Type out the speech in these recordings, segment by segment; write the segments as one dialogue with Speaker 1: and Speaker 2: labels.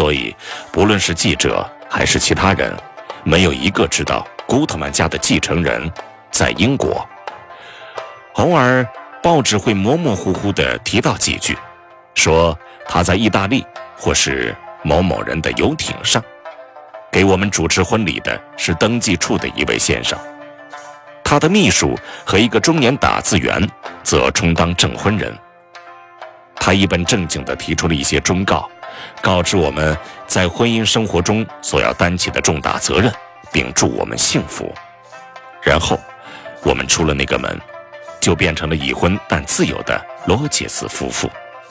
Speaker 1: 所以不论是记者还是其他人，没有一个知道古特曼家的继承人在英国。偶尔报纸会模模糊糊地提到几句，说他在意大利或是某某人的游艇上。给我们主持婚礼的是登记处的一位先生，他的秘书和一个中年打字员则充当证婚人。他一本正经地提出了一些忠告，告知我们在婚姻生活中所要担起的重大责任，并祝我们幸福。然后我们出了那个门，就变成了已婚但自由的罗杰斯夫妇。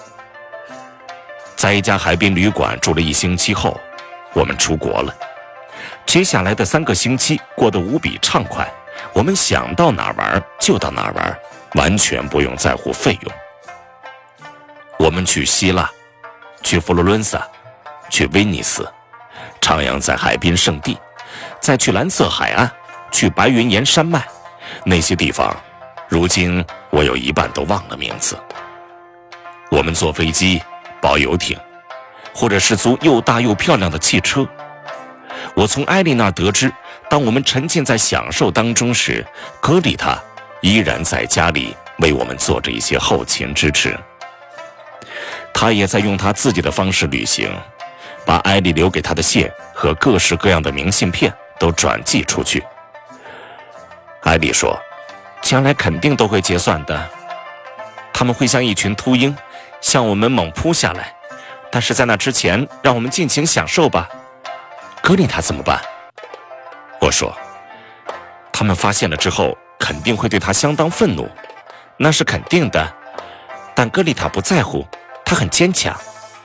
Speaker 1: 在一家海滨旅馆住了1星期后，我们出国了。接下来的3个星期过得无比畅快，我们想到哪儿玩就到哪儿玩，完全不用在乎费用。我们去希腊，去佛罗伦萨，去威尼斯，徜徉在海滨圣地，再去蓝色海岸，去白云岩山脉。那些地方如今我有一半都忘了名字。我们坐飞机、包游艇，或者是租又大又漂亮的汽车。我从艾莉那儿得知，当我们沉浸在享受当中时，格丽塔依然在家里为我们做着一些后勤支持。他也在用他自己的方式旅行，把艾莉留给他的信和各式各样的明信片都转寄出去。艾莉说，将来肯定都会结算的，他们会像一群秃鹰向我们猛扑下来，但是在那之前让我们尽情享受吧。格丽塔怎么办？我说，他们发现了之后肯定会对他相当愤怒，那是肯定的，但格丽塔不在乎，她很坚强。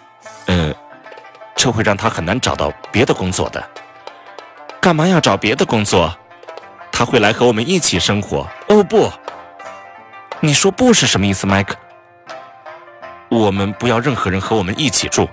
Speaker 1: 这会让她很难找到别的工作的。干嘛要找别的工作？她会来和我们一起生活。哦不，你说不是什么意思，麦克？我们不要任何人和我们一起住。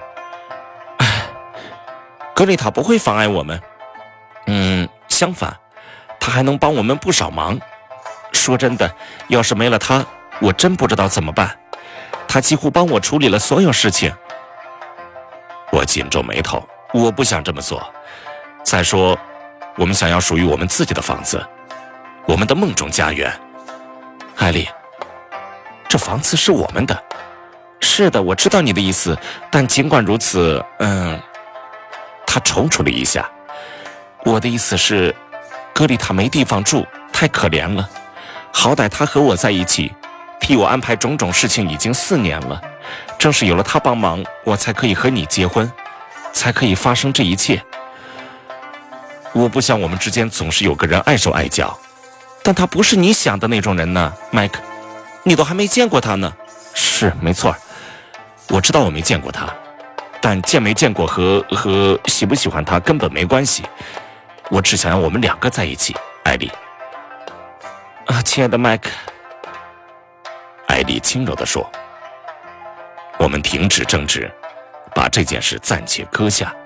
Speaker 1: 格丽塔不会妨碍我们，相反，她还能帮我们不少忙。说真的，要是没了她，我真不知道怎么办。她几乎帮我处理了所有事情。我紧皱眉头，我不想这么做。再说，我们想要属于我们自己的房子，我们的梦中家园。艾莉，这房子是我们的。是的，我知道你的意思，但尽管如此，他踌躇了一下。我的意思是，格丽塔没地方住，太可怜了。好歹她和我在一起，替我安排种种事情已经4年了。正是有了她帮忙，我才可以和你结婚，才可以发生这一切。我不想我们之间总是有个人碍手碍脚，但他不是你想的那种人呢，麦克。你都还没见过他呢。是，没错，我知道我没见过他。但见没见过和喜不喜欢他根本没关系，我只想要我们2个在一起，艾莉。亲爱的麦克，艾莉轻柔地说。我们停止争执，把这件事暂且搁下。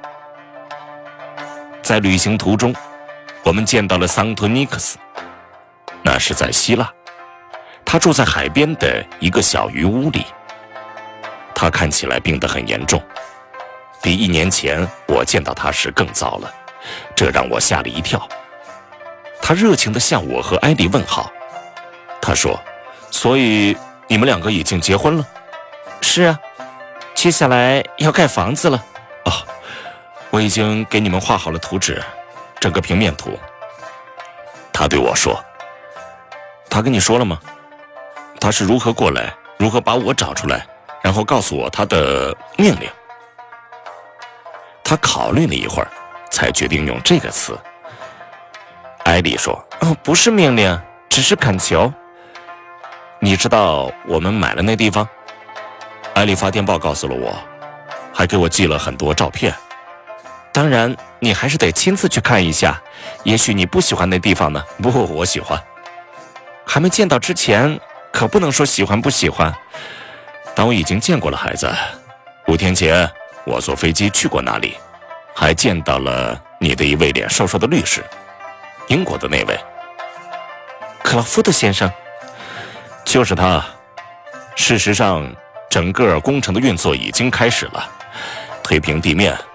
Speaker 1: 在旅行途中，我们见到了桑托尼克斯，那是在希腊。他住在海边的一个小渔屋里。他看起来病得很严重，比1年前我见到他时更糟了，这让我吓了一跳。他热情地向我和艾莉问好。他说，所以你们2个已经结婚了？是啊，接下来要盖房子了。我已经给你们画好了图纸，整个平面图。他对我说。他跟你说了吗？他是如何过来，如何把我找出来，然后告诉我他的命令。他考虑了一会儿，才决定用这个词。艾莉说，不是命令，只是恳求。你知道我们买了那地方？艾莉发电报告诉了我，还给我寄了很多照片。当然，你还是得亲自去看一下，也许你不喜欢那地方呢。不，我喜欢。还没见到之前，可不能说喜欢不喜欢。但我已经见过了，孩子。5天前，我坐飞机去过那里，还见到了你的一位脸瘦瘦的律师，英国的那位。克劳福德先生。就是他。事实上，整个工程的运作已经开始了，推平地面，